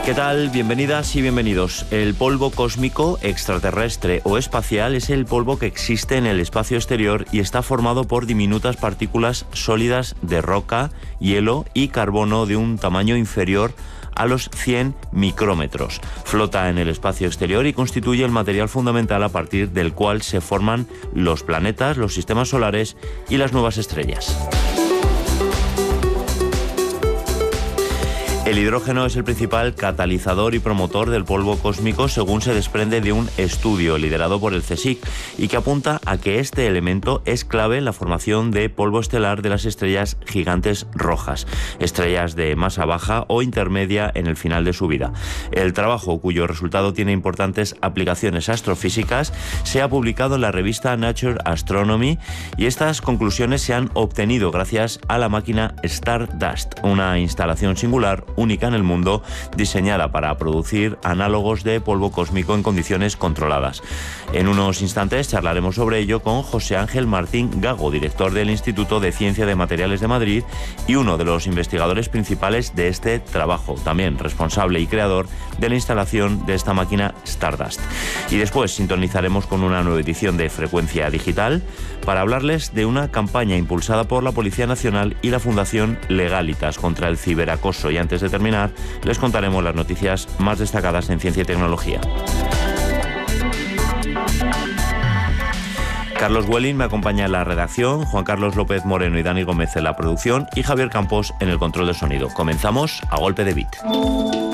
¿Qué tal? Bienvenidas y bienvenidos. El polvo cósmico, extraterrestre o espacial es el polvo que existe en el espacio exterior y está formado por diminutas partículas sólidas de roca, hielo y carbono de un tamaño inferior a los 100 micrómetros. Flota en el espacio exterior y constituye el material fundamental a partir del cual se forman los planetas, los sistemas solares y las nuevas estrellas. El hidrógeno es el principal catalizador y promotor del polvo cósmico, según se desprende de un estudio liderado por el CSIC y que apunta a que este elemento es clave en la formación de polvo estelar de las estrellas gigantes rojas, estrellas de masa baja o intermedia en el final de su vida. El trabajo, cuyo resultado tiene importantes aplicaciones astrofísicas, se ha publicado en la revista Nature Astronomy y estas conclusiones se han obtenido gracias a la máquina Stardust, una instalación singular única en el mundo, diseñada para producir análogos de polvo cósmico en condiciones controladas. En unos instantes charlaremos sobre ello con José Ángel Martín Gago, director del Instituto de Ciencia de Materiales de Madrid y uno de los investigadores principales de este trabajo, también responsable y creador de la instalación de esta máquina Stardust. Y después sintonizaremos con una nueva edición de Frecuencia Digital para hablarles de una campaña impulsada por la Policía Nacional y la Fundación Legalitas contra el ciberacoso. Y antes de terminar, les contaremos las noticias más destacadas en ciencia y tecnología. Carlos Welling me acompaña en la redacción, Juan Carlos López Moreno y Dani Gómez en la producción y Javier Campos en el control de sonido. Comenzamos a golpe de beat.